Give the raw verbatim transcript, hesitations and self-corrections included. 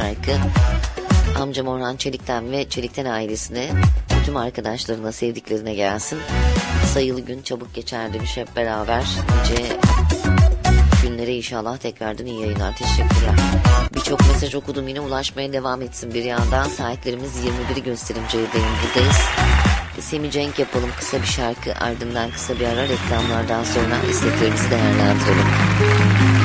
şarkı. Amcam Orhan Çelik'ten ve Çelik'ten ailesine, tüm arkadaşlarına, sevdiklerine gelsin. Sayılı gün çabuk geçer demiş, hep beraber nice günlere inşallah tekrardan iyi yayınlar. Teşekkürler. Birçok mesaj okudum, yine ulaşmaya devam etsin bir yandan. Saatlerimiz yirmi biri gösterince buradayız. Semih Cenk yapalım kısa bir şarkı, ardından kısa bir ara, reklamlardan sonra isteklerimizi değerlendirelim.